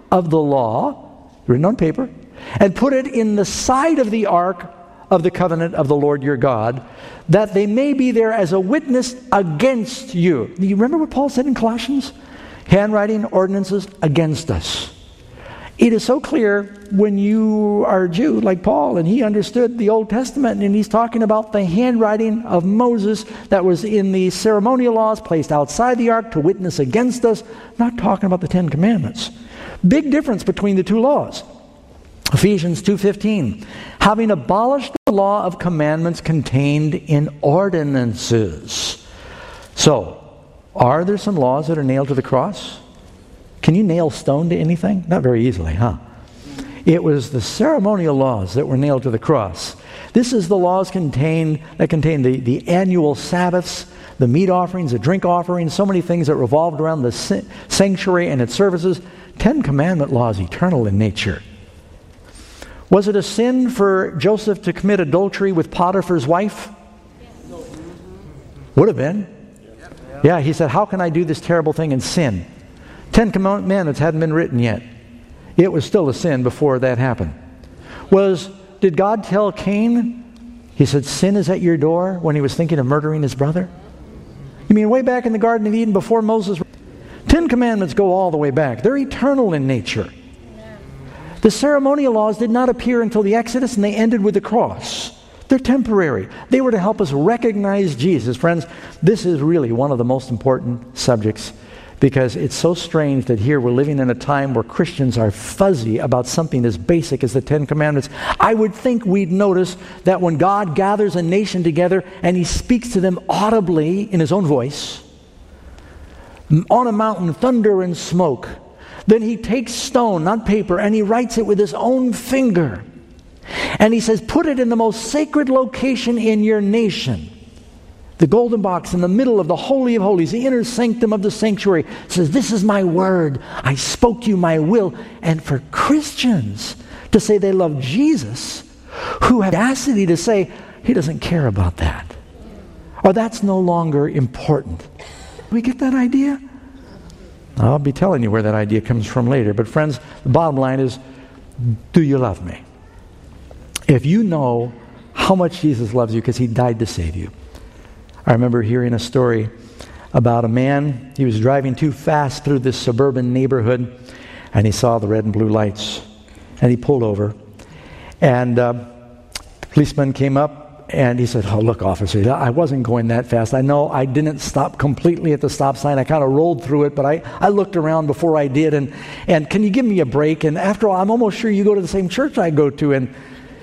of the law, written on paper, and put it in the side of the ark of the covenant of the Lord your God, that they may be there as a witness against you. You remember what Paul said in Colossians? Handwriting ordinances against us. It is so clear when you are a Jew like Paul, and he understood the Old Testament, and he's talking about the handwriting of Moses that was in the ceremonial laws placed outside the ark to witness against us, not talking about the Ten Commandments. Big difference between the two laws. Ephesians 2:15, having abolished the law of commandments contained in ordinances. So, are there some laws that are nailed to the cross? Can you nail stone to anything? Not very easily, huh? It was the ceremonial laws that were nailed to the cross. This is the laws that contain the annual Sabbaths, the meat offerings, the drink offerings, so many things that revolved around the sanctuary and its services. 10 commandment laws, eternal in nature. Was it a sin for Joseph to commit adultery with Potiphar's wife? Would have been. Yeah, he said, how can I do this terrible thing and sin? 10 commandments hadn't been written yet. It was still a sin before that happened. Did God tell Cain, he said, sin is at your door, when he was thinking of murdering his brother? You mean way back in the Garden of Eden before Moses? 10 commandments go all the way back. They're eternal in nature. The ceremonial laws did not appear until the Exodus, and they ended with the cross. They're temporary. They were to help us recognize Jesus. Friends, this is really one of the most important subjects, because it's so strange that here we're living in a time where Christians are fuzzy about something as basic as the Ten Commandments. I would think we'd notice that when God gathers a nation together and He speaks to them audibly in His own voice, on a mountain, thunder and smoke, then He takes stone, not paper, and He writes it with His own finger. And He says, put it in the most sacred location in your nation. The golden box in the middle of the Holy of Holies, the inner sanctum of the sanctuary, says, this is my word. I spoke you my will. And for Christians to say they love Jesus, who have audacity to say, He doesn't care about that, or that's no longer important. We get that idea? I'll be telling you where that idea comes from later. But friends, the bottom line is, do you love me? If you know how much Jesus loves you because He died to save you. I remember hearing a story about a man. He was driving too fast through this suburban neighborhood, and he saw the red and blue lights, and he pulled over. And the policeman came up, and he said, oh, look, officer, I wasn't going that fast. I know I didn't stop completely at the stop sign. I kind of rolled through it, but I looked around before I did. And can you give me a break? And after all, I'm almost sure you go to the same church I go to. And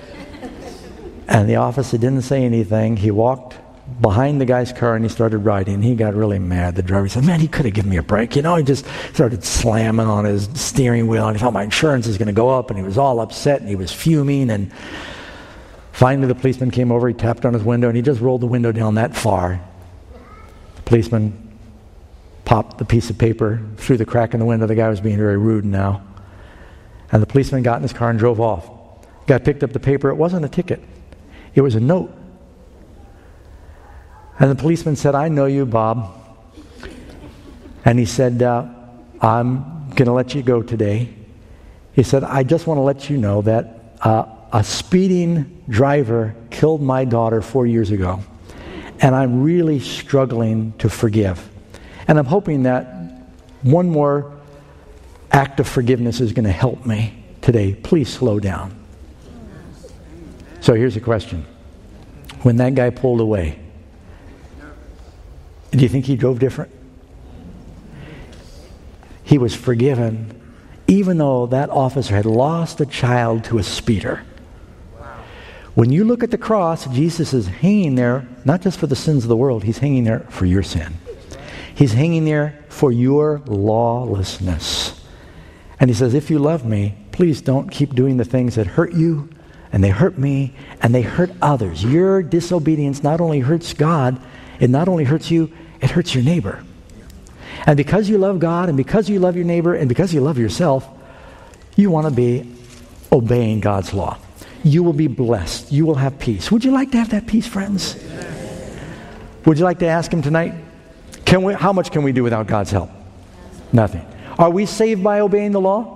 the officer didn't say anything. He walked behind the guy's car and he started riding. He got really mad. The driver said, man, he could have given me a break. He just started slamming on his steering wheel, and he thought my insurance is going to go up, and he was all upset, and he was fuming. And finally, the policeman came over, he tapped on his window, and he just rolled the window down that far. The policeman popped the piece of paper through the crack in the window. The guy was being very rude now. And the policeman got in his car and drove off. The guy picked up the paper. It wasn't a ticket. It was a note. And the policeman said, I know you, Bob. And he said, I'm going to let you go today. He said, I just want to let you know that a speeding driver killed my daughter 4 years ago, and I'm really struggling to forgive. And I'm hoping that one more act of forgiveness is going to help me today. Please slow down. So here's a question. When that guy pulled away, do you think he drove different? He was forgiven, even though that officer had lost a child to a speeder. When you look at the cross, Jesus is hanging there, not just for the sins of the world, He's hanging there for your sin. He's hanging there for your lawlessness. And He says, if you love me, please don't keep doing the things that hurt you, and they hurt me, and they hurt others. Your disobedience not only hurts God, it not only hurts you, it hurts your neighbor. And because you love God, and because you love your neighbor, and because you love yourself, you want to be obeying God's law. You will be blessed. You will have peace. Would you like to have that peace, friends? Would you like to ask Him tonight? How much can we do without God's help? Nothing. Are we saved by obeying the law?